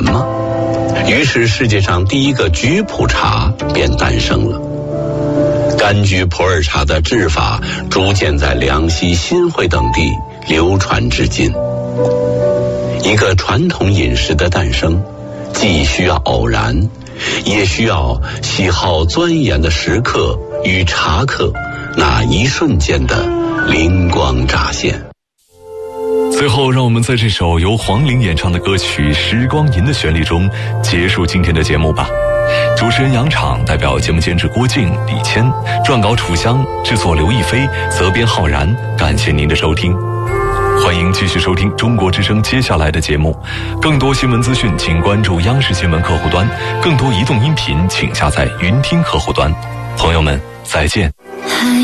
吗？于是世界上第一个菊普茶便诞生了。柑橘普洱茶的制法逐渐在梁西、新会等地流传至今。一个传统饮食的诞生，既需要偶然，也需要喜好钻研的食客与茶客那一瞬间的灵光乍现。 最后，让我们在这首由黄龄演唱的歌曲《时光吟》的旋律中结束今天的节目吧。主持人杨昶，代表节目监制郭靖、李谦，撰稿楚香，制作刘亦菲，责编浩然。感谢您的收听，欢迎继续收听中国之声接下来的节目。更多新闻资讯，请关注央视新闻客户端；更多移动音频，请下载云听客户端。朋友们，再见。